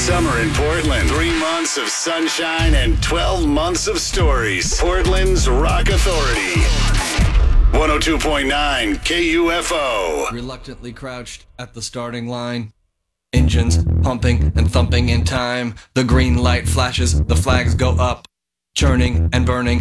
summer in Portland. 3 months of sunshine and 12 months of stories. Portland's Rock Authority. 102.9 KUFO. Reluctantly crouched at the starting line. Engines pumping and thumping in time. The green light flashes, the flags go up. Churning and burning